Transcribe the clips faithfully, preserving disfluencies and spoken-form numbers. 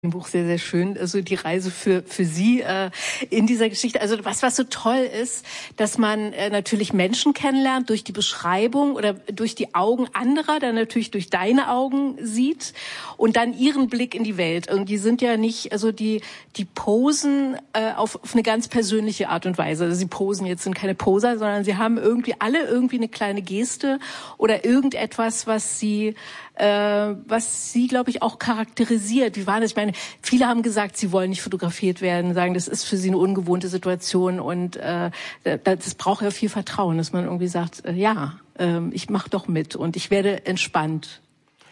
Im Buch sehr, sehr schön, also die Reise für für Sie äh, in dieser Geschichte. Also was was so toll ist, dass man äh, natürlich Menschen kennenlernt durch die Beschreibung oder durch die Augen anderer, dann natürlich durch deine Augen sieht und dann ihren Blick in die Welt. Und die sind ja nicht, also die die posen äh, auf, auf eine ganz persönliche Art und Weise. Also sie posen jetzt, sind keine Poser, sondern sie haben irgendwie alle irgendwie eine kleine Geste oder irgendetwas, was sie äh, was sie, glaube ich, auch charakterisiert. Wie war das? Ich meine, viele haben gesagt, sie wollen nicht fotografiert werden, sagen, das ist für sie eine ungewohnte Situation und äh, das braucht ja viel Vertrauen, dass man irgendwie sagt, äh, ja, äh, ich mache doch mit und ich werde entspannt.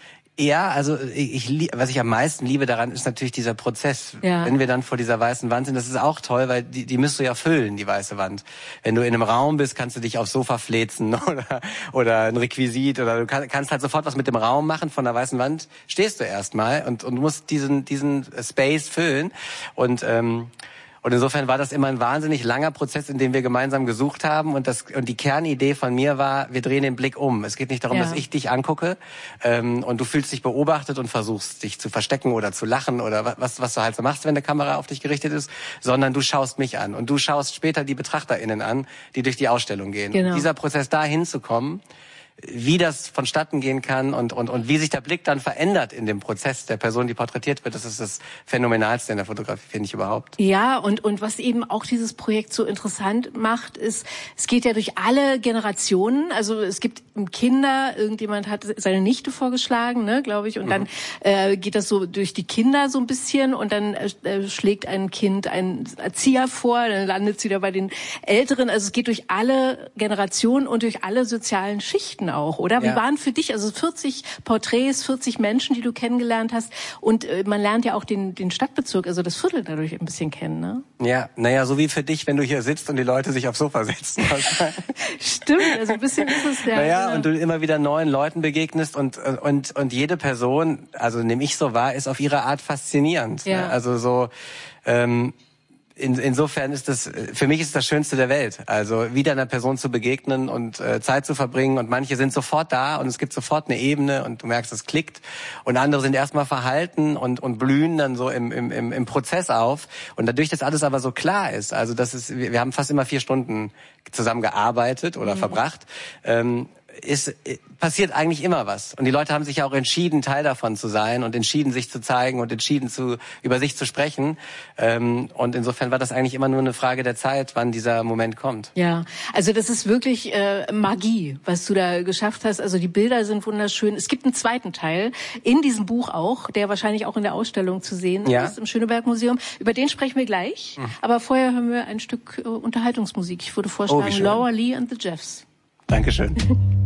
Ja, also ich, ich, was ich am meisten liebe daran, ist natürlich dieser Prozess. Ja. Wenn wir dann vor dieser weißen Wand sind, das ist auch toll, weil die, die müsst du ja füllen, die weiße Wand. Wenn du in einem Raum bist, kannst du dich aufs Sofa fläzen oder oder ein Requisit oder du kann, kannst halt sofort was mit dem Raum machen. Von der weißen Wand stehst du erstmal und und musst diesen diesen Space füllen und ähm, Und insofern war das immer ein wahnsinnig langer Prozess, in dem wir gemeinsam gesucht haben. Und das und die Kernidee von mir war, wir drehen den Blick um. Es geht nicht darum, ja. dass ich dich angucke ähm, und du fühlst dich beobachtet und versuchst, dich zu verstecken oder zu lachen oder was, was du halt so machst, wenn eine Kamera auf dich gerichtet ist, sondern du schaust mich an. Und du schaust später die BetrachterInnen an, die durch die Ausstellung gehen. Genau. Dieser Prozess, da hinzukommen, wie das vonstatten gehen kann und, und, und wie sich der Blick dann verändert in dem Prozess der Person, die porträtiert wird, das ist das Phänomenalste in der Fotografie, finde ich überhaupt. Ja, und, und was eben auch dieses Projekt so interessant macht, ist, es geht ja durch alle Generationen, also es gibt Kinder, irgendjemand hat seine Nichte vorgeschlagen, ne, glaube ich, und mhm. dann äh, geht das so durch die Kinder so ein bisschen und dann äh, schlägt ein Kind einen Erzieher vor, dann landet es wieder bei den Älteren, also es geht durch alle Generationen und durch alle sozialen Schichten auch, oder? Ja. Wie waren für dich, also vierzig Porträts, vierzig Menschen, die du kennengelernt hast und äh, man lernt ja auch den den Stadtbezirk, also das Viertel dadurch ein bisschen kennen, ne? Ja, naja, so wie für dich, wenn du hier sitzt und die Leute sich aufs Sofa setzen. Stimmt, also ein bisschen ist es ja. Naja, genau. Und du immer wieder neuen Leuten begegnest und und und jede Person, also nehme ich so wahr, ist auf ihre Art faszinierend. Ja. Ne? Also so ähm, In, insofern ist das, für mich ist das Schönste der Welt. Also wieder einer Person zu begegnen und äh, Zeit zu verbringen. Und manche sind sofort da und es gibt sofort eine Ebene und du merkst, es klickt. Und andere sind erstmal verhalten und und blühen dann so im im im Prozess auf. Und dadurch, dass alles aber so klar ist, also das ist, wir, wir haben fast immer vier Stunden zusammen gearbeitet oder mhm. verbracht. Ähm, ist passiert eigentlich immer was und die Leute haben sich ja auch entschieden, Teil davon zu sein und entschieden, sich zu zeigen und entschieden, zu über sich zu sprechen ähm, und insofern war das eigentlich immer nur eine Frage der Zeit, wann dieser Moment kommt. Ja, also das ist wirklich äh, Magie, was du da geschafft hast, also die Bilder sind wunderschön. Es gibt einen zweiten Teil in diesem Buch auch, der wahrscheinlich auch in der Ausstellung zu sehen ja. ist im Schöneberg Museum. Über den sprechen wir gleich, mhm. aber vorher hören wir ein Stück äh, Unterhaltungsmusik. Ich würde vorschlagen, oh, Laura Lee and the Jeffs. Dankeschön.